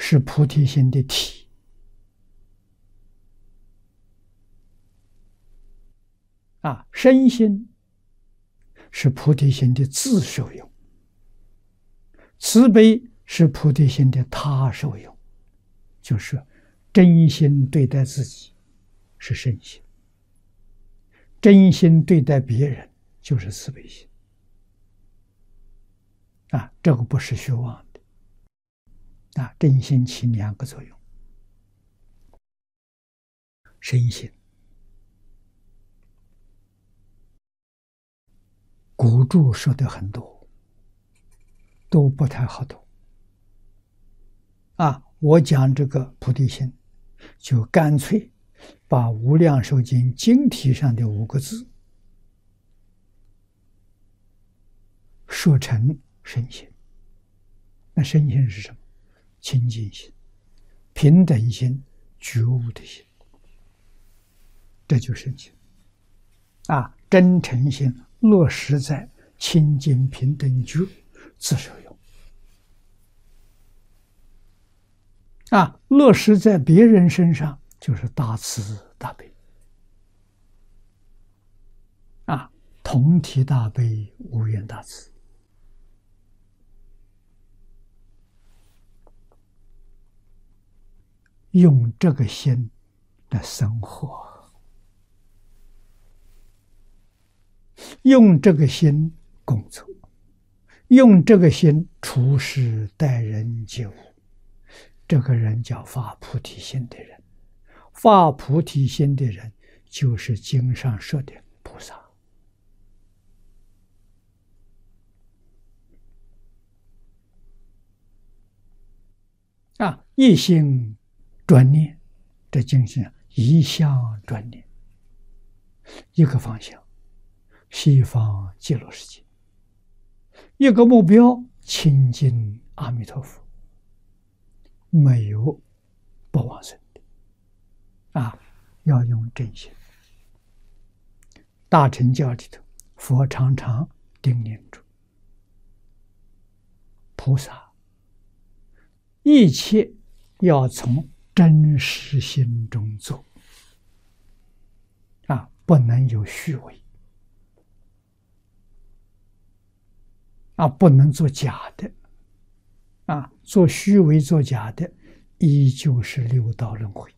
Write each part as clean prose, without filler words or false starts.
是菩提心的体身心是菩提心的自受用，慈悲是菩提心的他受用，就是真心对待自己是身心，真心对待别人就是慈悲心这个不是虚妄的真心起2个作用，身心古注说的很多，都不太好懂我讲这个菩提心，就干脆把《无量寿经》经题上的5个字说成身心。那身心是什么？清净心、平等心、觉悟的心，这就是身心真诚心落实在清净平等觉自受用落实在别人身上就是大慈大悲同体大悲，无缘大慈。用这个心来生活，用这个心工作，用这个心处事待人接物，这个人叫发菩提心的人。发菩提心的人就是经上说的菩萨一心专念，这经是一向专念，一个方向，西方极乐世界，一个目标，亲近阿弥陀佛，没有不往生的要用真心。大乘教里头，佛常常叮咛住菩萨，一切要从真实心中做不能有虚伪不能做假的做虚伪做假的，依旧是六道轮回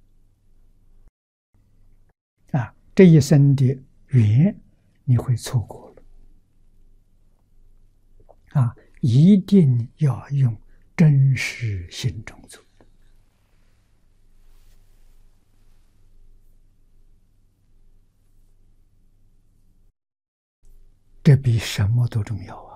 这一生的缘你会错过了一定要用真实心中做。这比什么都重要